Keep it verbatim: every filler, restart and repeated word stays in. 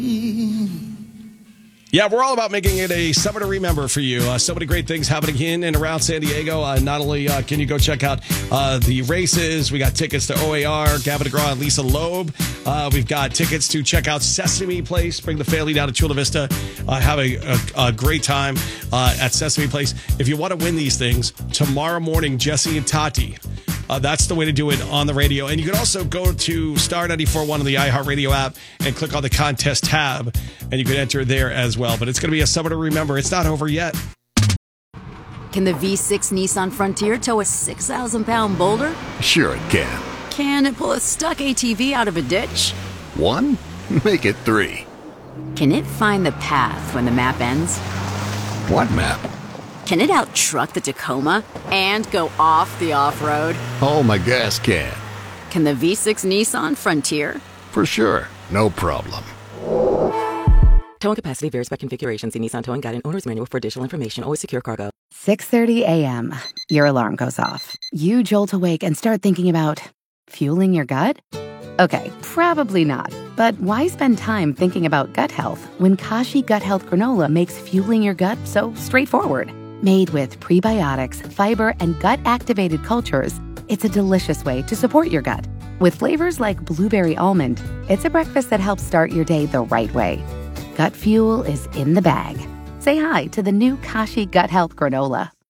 Yeah, we're all about making it a summer to remember for you. Uh, so many great things happening in and around San Diego. Uh, not only uh, can you go check out uh, the races, we got tickets to O A R, Gavin DeGraw and Lisa Loeb. Uh, we've got tickets to check out Sesame Place, bring the family down to Chula Vista, uh, have a, a, a great time uh, at Sesame Place. If you want to win these things, tomorrow morning, Jesse and Tati. Uh, that's the way to do it on the radio. And you can also go to Star ninety-four point one on the iHeartRadio app and click on the contest tab, and you can enter there as well. But it's going to be a summer to remember. It's not over yet. Can the V six Nissan Frontier tow a six thousand pound boulder? Sure it can. Can it pull a stuck A T V out of a ditch? One? Make it three. Can it find the path when the map ends? What map? Can it out-truck the Tacoma and go off the off-road? Oh, my gas can. Can the V six Nissan Frontier? For sure. No problem. Towing capacity varies by configuration. See Nissan Towing Guide and Owner's Manual for additional information. Always secure cargo. six thirty a.m. Your alarm goes off. You jolt awake and start thinking about fueling your gut? Okay, probably not. But why spend time thinking about gut health when Kashi Gut Health Granola makes fueling your gut so straightforward? Made with prebiotics, fiber, and gut-activated cultures, it's a delicious way to support your gut. With flavors like blueberry almond, it's a breakfast that helps start your day the right way. Gut fuel is in the bag. Say hi to the new Kashi Gut Health Granola.